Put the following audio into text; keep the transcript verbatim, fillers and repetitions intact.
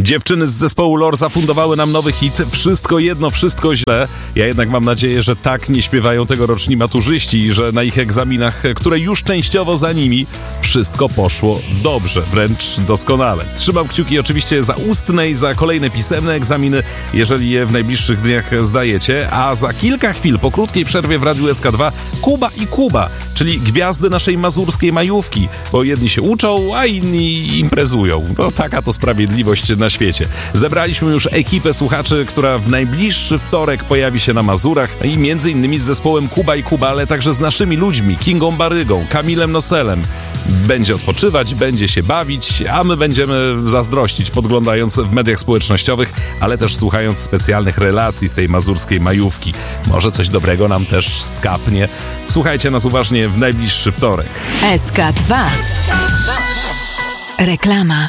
Dziewczyny z zespołu Lor zafundowały nam nowy hit Wszystko jedno, wszystko źle. Ja jednak mam nadzieję, że tak nie śpiewają tegoroczni maturzyści i że na ich egzaminach, które już częściowo za nimi, wszystko poszło dobrze, wręcz doskonale. Trzymam kciuki oczywiście za ustne i za kolejne pisemne egzaminy, jeżeli je w najbliższych dniach zdajecie, a za kilka chwil, po krótkiej przerwie w Radiu S K dwa, Kuba i Kuba, czyli gwiazdy naszej mazurskiej majówki, bo jedni się uczą, a inni imprezują. No taka to sprawiedliwość na świecie. Zebraliśmy już ekipę słuchaczy, która w najbliższy wtorek pojawi się na Mazurach i między innymi z zespołem Kuba i Kuba, ale także z naszymi ludźmi, Kingą Barygą, Kamilem Noselem. Będzie odpoczywać, będzie się bawić, a my będziemy zazdrościć, podglądając w mediach społecznościowych, ale też słuchając specjalnych relacji z tej mazurskiej majówki. Może coś dobrego nam też skapnie. Słuchajcie nas uważnie w najbliższy wtorek. S K dwa. Reklama.